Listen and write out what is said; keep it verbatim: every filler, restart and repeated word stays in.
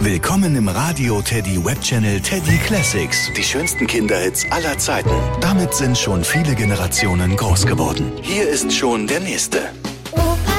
Willkommen im Radio Teddy Webchannel Teddy Classics. Die schönsten Kinderhits aller Zeiten. Damit sind schon viele Generationen groß geworden. Hier ist schon der nächste. Opa